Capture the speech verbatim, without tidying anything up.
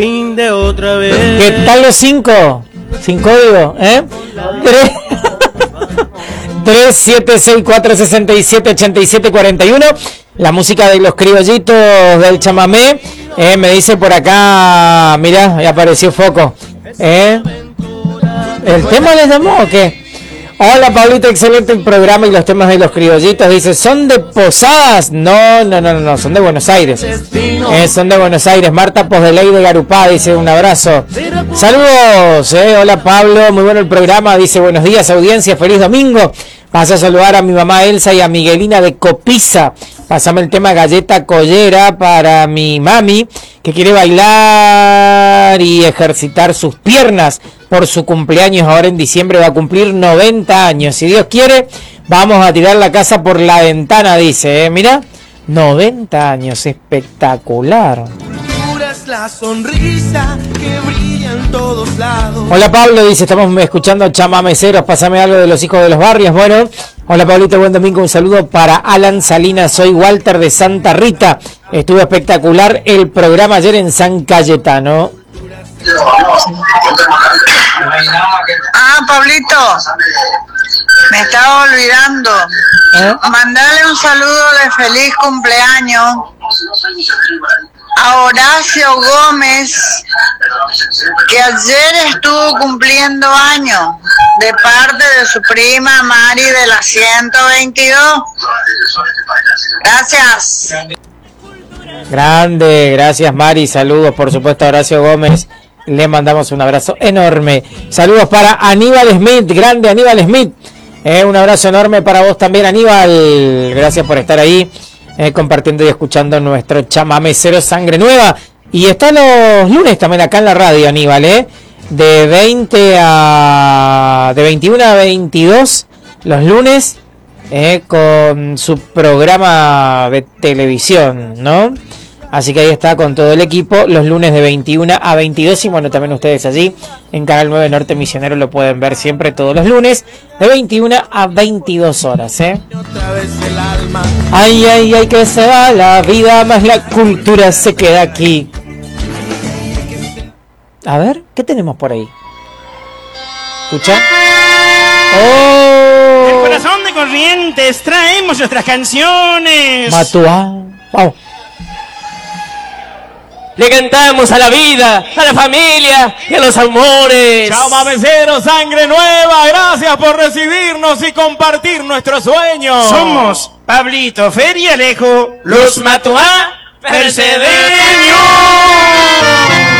De otra vez. ¿Qué tal los cinco? Sin código, ¿eh? tres siete seis cuatro seis siete ocho siete cuatro uno. La música de los criollitos del chamamé. Eh, me dice por acá, mira, ya apareció foco. ¿Eh? ¿El tema les llamó o qué? Hola Pablito, excelente el programa y los temas de los criollitos. Dice, ¿son de Posadas? No, no, no, no, son de Buenos Aires. Eh, son de Buenos Aires. Marta Posdeley de Garupá dice, un abrazo. Saludos, eh. Hola Pablo, muy bueno el programa. Dice, buenos días audiencia, feliz domingo. Vas a saludar a mi mamá Elsa y a Miguelina de Copiza. Pásame el tema Galleta Collera para mi mami, que quiere bailar y ejercitar sus piernas por su cumpleaños. Ahora en diciembre va a cumplir noventa años. Si Dios quiere, vamos a tirar la casa por la ventana, dice. ¿eh? Mira, noventa años, espectacular. La sonrisa que brilla en todos lados. Hola Pablo, dice, estamos escuchando chamameceros, pásame algo de los hijos de los barrios. Bueno, hola Pablito, buen domingo, un saludo para Alan Salinas, soy Walter de Santa Rita. Estuvo espectacular el programa ayer en San Cayetano. Ah, Pablito, me estaba olvidando. ¿Eh? Mandarle un saludo de feliz cumpleaños a Horacio Gómez, que ayer estuvo cumpliendo años, de parte de su prima Mari de la ciento veintidós. Gracias. Grande, gracias Mari, saludos por supuesto a Horacio Gómez, le mandamos un abrazo enorme. Saludos para Aníbal Smith, grande Aníbal Smith, eh, un abrazo enorme para vos también Aníbal, gracias por estar ahí. Eh, compartiendo y escuchando nuestro chamamecero Sangre Nueva. Y está los lunes también acá en la radio, Aníbal, ¿eh? De veinte a... de veintiuno a veintidós los lunes, eh, con su programa de televisión, ¿no? Así que ahí está con todo el equipo, los lunes de veintiuno a veintidós. Y bueno, también ustedes allí en Canal nueve Norte Misionero lo pueden ver siempre todos los lunes de veintiuno a veintidós horas, ¿eh? Ay, ay, ay, que se va la vida, más la cultura se queda aquí. A ver, ¿qué tenemos por ahí? ¿Escucha? ¡Oh! El corazón de Corrientes, traemos nuestras canciones. Matuá. Wow. Le cantamos a la vida, a la familia y a los amores. Chamameceros Sangre Nueva, gracias por recibirnos y compartir nuestros sueños. Somos Pablito, Fer y Alejo, los Matuá Percedeños.